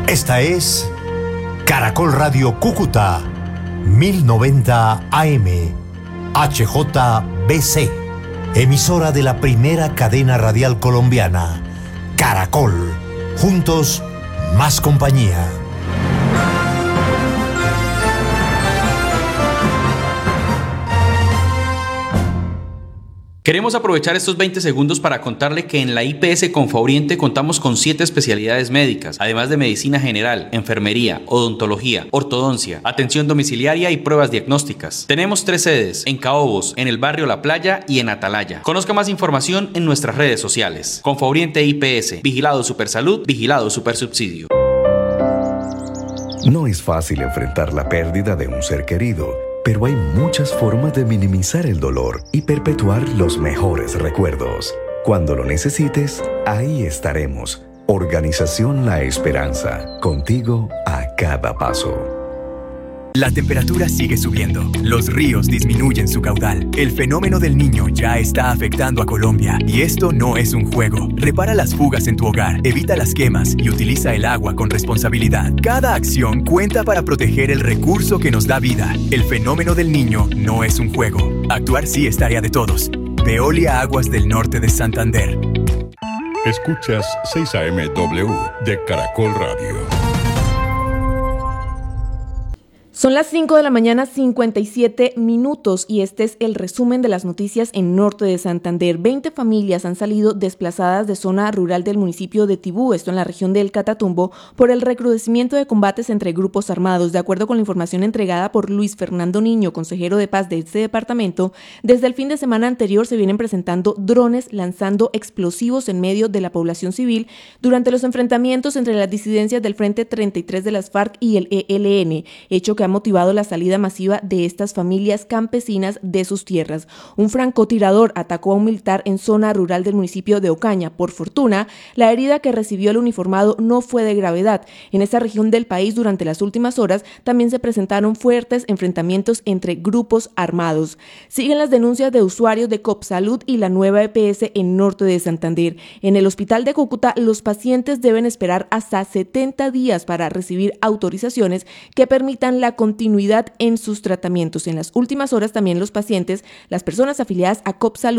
Esta es Caracol Radio Cúcuta, 1090 AM, HJBC, emisora de la primera cadena radial colombiana, Caracol. Juntos, más compañía. Queremos aprovechar estos 20 segundos para contarle que en la IPS Confaoriente contamos con 7 especialidades médicas, además de medicina general, enfermería, odontología, ortodoncia, atención domiciliaria y pruebas diagnósticas. Tenemos 3 sedes, en Caobos, en el barrio La Playa y en Atalaya. Conozca más información en nuestras redes sociales. Confaoriente IPS, Vigilado Supersalud, Vigilado Supersubsidio. No es fácil enfrentar la pérdida de un ser querido, pero hay muchas formas de minimizar el dolor y perpetuar los mejores recuerdos. Cuando lo necesites, ahí estaremos. Organización La Esperanza, contigo a cada paso. La temperatura sigue subiendo, los ríos disminuyen su caudal, el fenómeno del Niño ya está afectando a Colombia y esto no es un juego. Repara las fugas en tu hogar, evita las quemas y utiliza el agua con responsabilidad. Cada acción cuenta para proteger el recurso que nos da vida. El fenómeno del Niño no es un juego. Actuar sí es tarea de todos. Veolia Aguas del Norte de Santander. Escuchas 6 AM-W de Caracol Radio. Son las 5 de la mañana, 57 minutos, y este es el resumen de las noticias en Norte de Santander. 20 familias han salido desplazadas de zona rural del municipio de Tibú, esto en la región del Catatumbo, por el recrudecimiento de combates entre grupos armados. De acuerdo con la información entregada por Luis Fernando Niño, consejero de paz de este departamento, desde el fin de semana anterior se vienen presentando drones lanzando explosivos en medio de la población civil durante los enfrentamientos entre las disidencias del Frente 33 de las FARC y el ELN, hecho que ha motivado la salida masiva de estas familias campesinas de sus tierras. Un francotirador atacó a un militar en zona rural del municipio de Ocaña. Por fortuna, la herida que recibió el uniformado no fue de gravedad. En esta región del país, durante las últimas horas, también se presentaron fuertes enfrentamientos entre grupos armados. Siguen las denuncias de usuarios de Copsalud y la nueva EPS en Norte de Santander. En el hospital de Cúcuta, los pacientes deben esperar hasta 70 días para recibir autorizaciones que permitan la continuidad en sus tratamientos. En las últimas horas también los pacientes, las personas afiliadas a Copsalud,